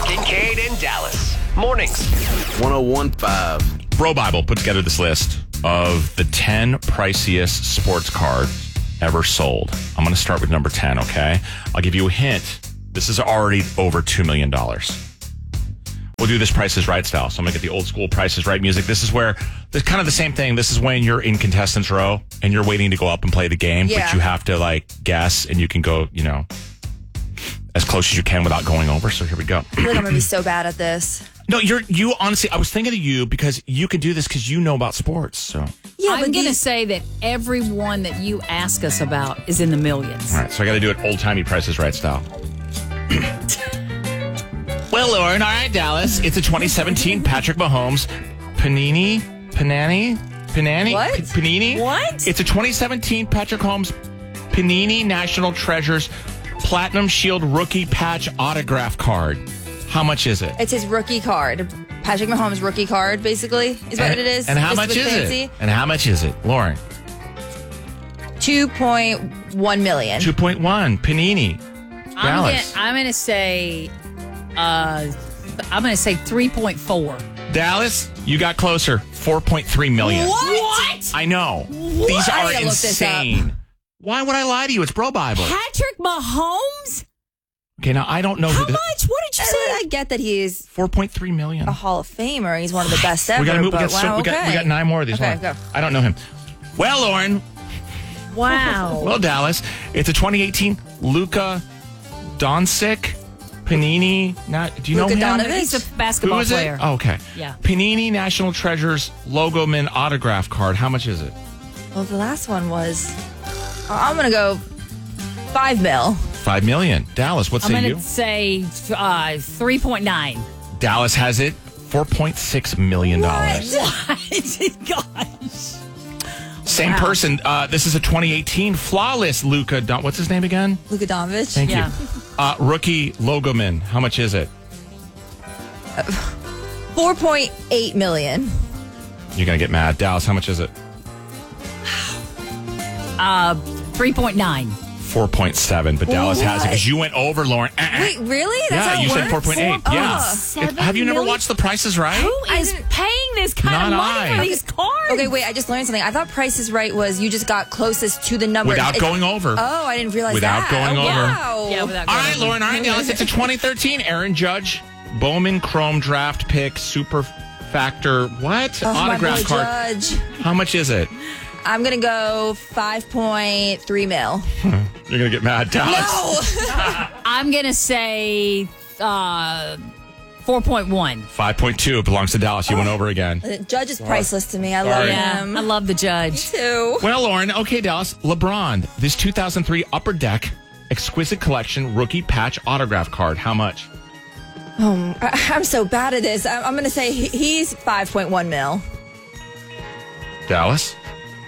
Kincaid and Dallas. Mornings. 101.5. Bro Bible put together this list of the 10 priciest sports cards ever sold. I'm going to start with number 10, okay? I'll give you a hint. This is already over $2 million. We'll do this Price is Right style. So I'm going to get the old school Price is Right music. This is where it's kind of the same thing. This is when you're in contestants row and you're waiting to go up and play the game, but you have to guess and you can go, as close as you can without going over. So here we go. I feel like I'm going to be so bad at this. No, you honestly, I was thinking of you because you can do this because you know about sports. So Yeah, I'm going to say that everyone that you ask us about is in the millions. all right, so I got to do it old-timey Price is Right style. Well, Lauren, all right, Dallas. It's a 2017 Patrick Mahomes Panini. What? Panini? What? It's a 2017 Patrick Mahomes Panini National Treasures Platinum Shield Rookie Patch Autograph Card. How much is it? It's his rookie card. Patrick Mahomes' rookie card, basically, is what it is. And how Just much with is fancy. it? And how much is it, Lauren? 2.1 million. 2.1. Panini. Dallas. I'm going to say 3.4. Dallas, you got closer. 4.3 million. What? I know. These I are gotta look this up. insane. Why would I lie to you? It's Bro Bible. Patrick Mahomes? Okay, now I don't know How who much? What did you say? I get that he's 4.3 million. a Hall of Famer. He's one of the best ever. We got to move. but wow, we got 9 more of these. Okay, Lauren. go. I don't know him. Well, Lauren. Wow. Well, Dallas. It's a 2018 Luka Doncic Panini. Do you know Luka him? Doncic? He's a Who basketball is player. it? Oh, okay. Yeah. Panini National Treasures Logo Man Autograph Card. How much is it? Well, the last one was. I'm going to go 5 mil. 5 million. Dallas, what I'm say going you? to say 3.9. Dallas has it. $4.6 million. Gosh. Same person. This is a 2018 flawless Luka. What's his name again? Luka Doncic. Thank Yeah. you. Rookie Logoman. How much is it? 4.8 million. You're going to get mad. Dallas, how much is it? 3.9. 4.7, but Dallas has it because you went over, Lauren. Wait, really? That's yeah, how it you said works? 4.8. Yeah. 4.7 Have you never million? watched The Price is Right? Who is paying this kind Not of money I. for these cards? Okay, wait, I just learned something. I thought Price is Right was you just got closest to the number. Without going over. Oh, I didn't realize Without that. going over. Wow. Yeah, without All going right, over. Lauren. All right, Dallas. It's a 2013 Aaron Judge Bowman Chrome Draft Pick Super Factor. What? Oh, my Autograph boy card. Judge. How much is it? I'm going to go 5.3 mil. You're going to get mad, Dallas. I'm going to say 4.1. 5.2. It belongs to Dallas. You went over again. The Judge is priceless to me. I love Yeah, him. I love the judge. too. Well, Lauren, okay, Dallas. LeBron, this 2003 Upper Deck Exquisite Collection Rookie Patch Autograph Card. How much? I'm so bad at this. I'm going to say he's 5.1 mil. Dallas?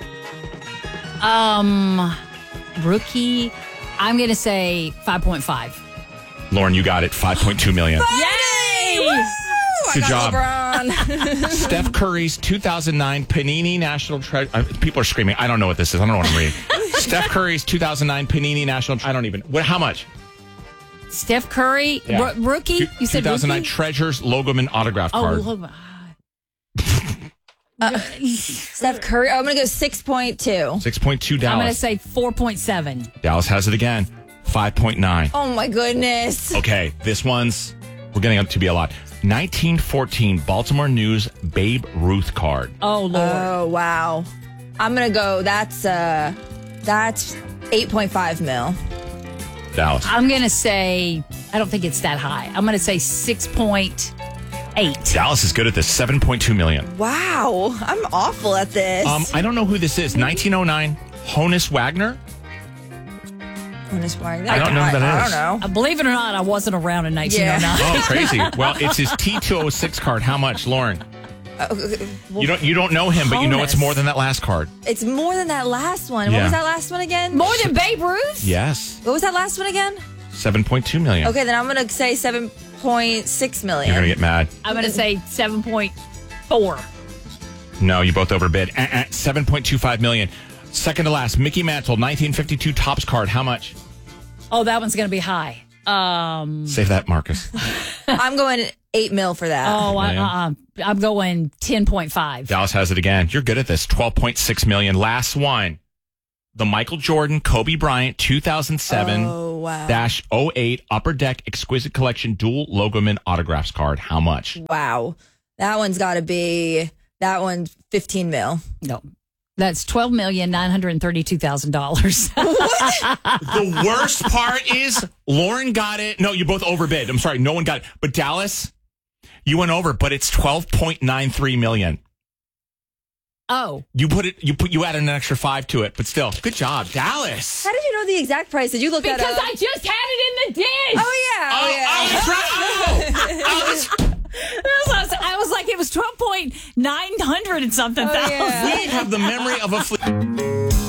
Rookie, I'm going to say 5.5. Lauren, you got it. 5.2 million. Yay! Woo! Good I job. got LeBron. Steph Curry's 2009 Panini National Treasure. People are screaming. I don't know what this is. I don't know what I'm reading. Steph Curry's 2009 Panini National. I don't even. How much? Steph Curry, Yeah. rookie? You said 2009 rookie? Treasures Logoman Autograph Card. Oh, hold on. Steph Curry. Oh, I'm going to go 6.2. 6.2 I'm going to Dallas. say 4.7. Dallas has it again. 5.9. Oh, my goodness. Okay, this one's. We're getting up to be a lot. 1914 Baltimore News Babe Ruth card. Oh, Lord. Oh, wow. I'm going to go, that's 8.5 mil. Dallas. I'm going to say, I don't think it's that high. I'm going to say 6.8. Dallas is good at this. 7.2 million. Wow. I'm awful at this. I don't know who this is. 1909 Honus Wagner. Honest Wagner. I don't know who that I is. don't know. Believe it or not, I wasn't around in 1909. Oh, crazy. Well, it's his T206 card. How much, Lauren? You don't know him, but you know it's Honus. more than that last card. It's more than that last one. Yeah. What was that last one again? More than Babe Ruth? Yes. What was that last one again? 7.2 million. Okay, then I'm going to say 7.6 million. You're going to get mad. I'm going to say 7.4. No, you both overbid. 7.25 million. Second to last, Mickey Mantle, 1952 Topps card. How much? Oh, that one's going to be high. Save that, Marcus. I'm going $8 million for that. Oh, I'm going 10.5. Dallas has it again. You're good at this. $12.6 million. Last one. The Michael Jordan, Kobe Bryant 2007-08 Upper Deck Exquisite Collection Dual Logoman Autographs card. How much? Wow. That one's $15 million. No. That's $12,932,000. The worst part is Lauren got it. No, you both overbid. I'm sorry. No one got it. But Dallas, you went over, but it's $12.93 million. Oh. You added an extra 5 to it, but still, good job, Dallas. How did you know the exact price? Did you look that up? Because I just had it in the dish. Oh, yeah. I was like, it was 12.900 and something thousand. Yeah. We have the memory of a